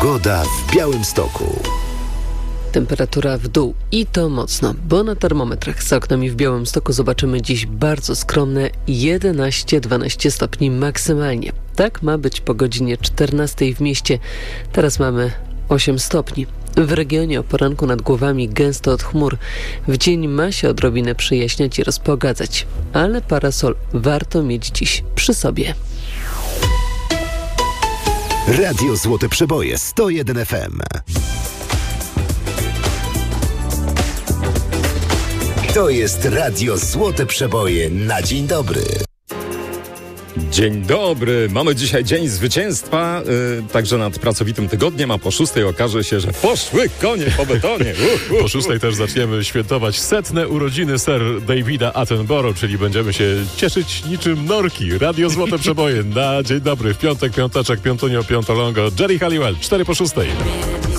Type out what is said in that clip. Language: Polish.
Pogoda w Białymstoku. Temperatura w dół i to mocno, bo na termometrach za oknami w Białymstoku zobaczymy dziś bardzo skromne 11-12 stopni maksymalnie. Tak ma być po godzinie 14 w mieście. Teraz mamy 8 stopni. W regionie o poranku nad głowami gęsto od chmur. W dzień ma się odrobinę przyjaśniać i rozpogadzać, ale parasol warto mieć dziś przy sobie. Radio Złote Przeboje 101 FM. To jest Radio Złote Przeboje na dzień dobry. Dzień dobry. Mamy dzisiaj dzień zwycięstwa, także nad pracowitym tygodniem, a po 6 okaże się, że poszły konie po betonie. Po 6 też zaczniemy świętować 100. urodziny Sir Davida Attenborough, czyli będziemy się cieszyć niczym norki. Radio Złote Przeboje na dzień dobry. W piątek, piąteczek, piątunio, piątolongo. Jerry Halliwell, 4 po 6.